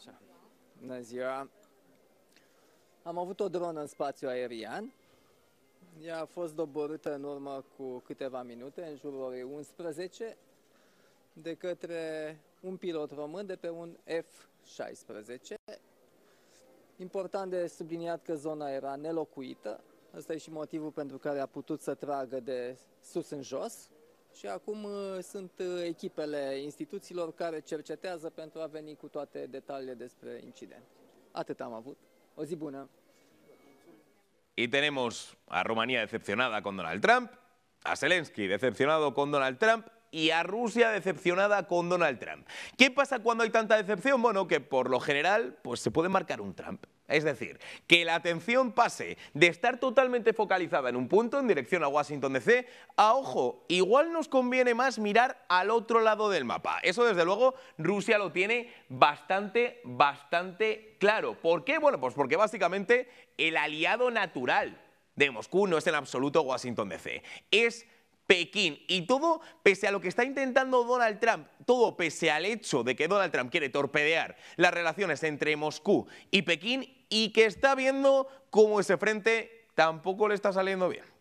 Așa. Bună ziua! Am avut o dronă în spațiu aerian. Ea a fost doborâtă în urmă cu câteva minute, în jurul orei 11, de către un pilot român de pe un F-16. Important de subliniat că zona era nelocuită. Ăsta e și motivul pentru care a putut să tragă de sus în jos. Și acum sunt echipele instituțiilor care cercetează pentru a veni cu toate detaliile despre incident. Atât am avut. O zi bună! Y tenemos a Rumanía decepcionada con Donald Trump, a Zelensky decepcionado con Donald Trump y a Rusia decepcionada con Donald Trump. ¿Qué pasa cuando hay tanta decepción? Bueno, que por lo general pues se puede marcar un Trump. Es decir, que la atención pase de estar totalmente focalizada en un punto, en dirección a Washington DC, a, ojo, igual nos conviene más mirar al otro lado del mapa. Eso, desde luego, Rusia lo tiene bastante claro. ¿Por qué? Bueno, pues porque básicamente el aliado natural de Moscú no es en absoluto Washington DC, es Pekín. Y todo pese a lo que está intentando Donald Trump, todo pese al hecho de que Donald Trump quiere torpedear las relaciones entre Moscú y Pekín y que está viendo cómo ese frente tampoco le está saliendo bien.